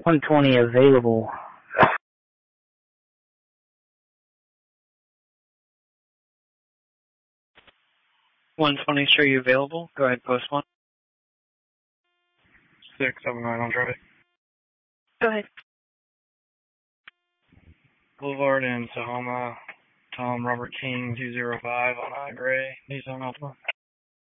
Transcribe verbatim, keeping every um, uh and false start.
one twenty available. one twenty, sure you available? Go ahead, post one. six seven nine on traffic. Go ahead. Boulevard in Tahoma, Tom Robert King two zero five on I Gray, Nissan Altima.